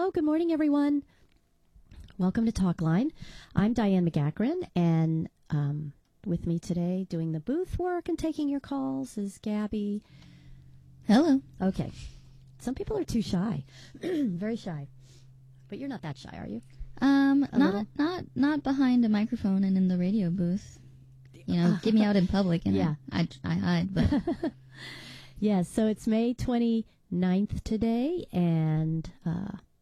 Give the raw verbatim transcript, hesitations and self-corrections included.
Hello, good morning, everyone. Welcome to Talkline. I'm Diane McGackran, and um, with me today doing the booth work and taking your calls is Gabby. Hello. Okay. Some people are too shy. Very shy. But you're not that shy, are you? Um, A not little? not not behind a microphone and in the radio booth. You know, get me out in public and Yeah. I, I I hide. But Yes, so it's May twenty-ninth today, and uh,